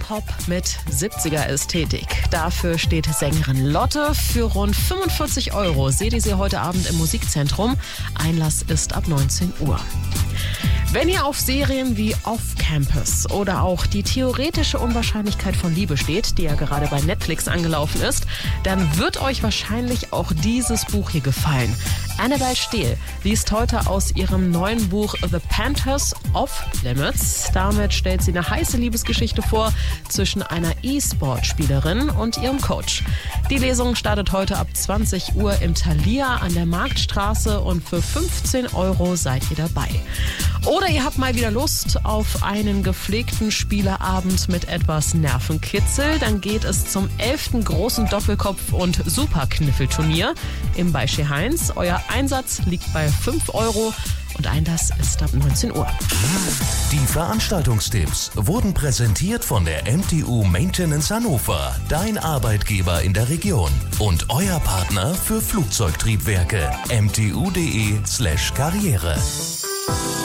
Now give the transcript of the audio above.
Pop mit 70er-Ästhetik. Dafür steht Sängerin Lotte. Für rund 45 € seht ihr sie heute Abend im Musikzentrum. Einlass ist ab 19 Uhr. Wenn ihr auf Serien wie Off Campus oder auch die theoretische Unwahrscheinlichkeit von Liebe steht, die ja gerade bei Netflix angelaufen ist, dann wird euch wahrscheinlich auch dieses Buch hier gefallen. Annabelle Steele liest heute aus ihrem neuen Buch The Panthers Off Limits. Damit stellt sie eine heiße Liebesgeschichte vor zwischen einer E-Sport-Spielerin und ihrem Coach. Die Lesung startet heute ab 20 Uhr im Thalia an der Marktstraße und für 15 € seid ihr dabei. Oder ihr habt mal wieder Lust auf einen gepflegten Spieleabend mit etwas Nervenkitzel. Dann geht es zum 11. großen Doppelkopf- und Superkniffelturnier im Beische Heinz. Euer Einsatz liegt bei 5 € und Einlass ist ab 19 Uhr. Die Veranstaltungstipps wurden präsentiert von der MTU Maintenance Hannover, dein Arbeitgeber in der Region und euer Partner für Flugzeugtriebwerke. mtu.de/karriere